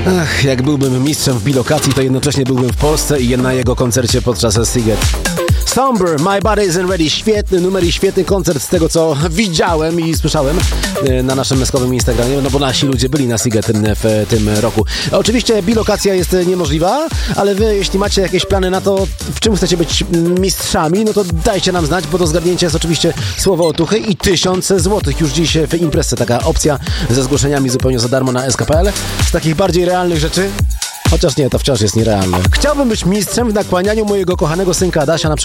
Ach, jak byłbym mistrzem w bilokacji, to jednocześnie byłbym w Polsce i na jego koncercie podczas Siget. Somber, My Body Isn't Ready. Świetny numer i świetny koncert z tego, co widziałem i słyszałem na naszym meskowym Instagramie, no bo nasi ludzie byli na Siget w tym roku. Oczywiście bilokacja jest niemożliwa, ale wy, jeśli macie jakieś plany na to, w czym chcecie być mistrzami, no to dajcie nam znać, bo do zgadnięcia jest oczywiście słowo otuchy i 1000 złotych już dziś w imprezie. Taka opcja ze zgłoszeniami zupełnie za darmo na SK.pl. Z takich bardziej realnych rzeczy, chociaż nie, to wciąż jest nierealne. Chciałbym być mistrzem w nakłanianiu mojego kochanego synka Adasia na